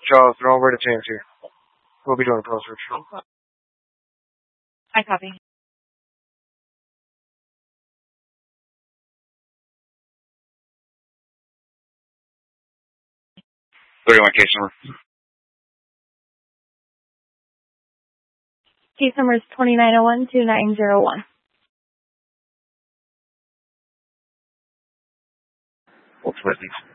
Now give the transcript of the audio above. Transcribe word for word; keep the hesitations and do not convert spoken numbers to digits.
Charles, they're all over to James here. We'll be doing a pro search. I copy. thirty-one case number. Case number is twenty-nine oh one, two nine oh one. What's witness?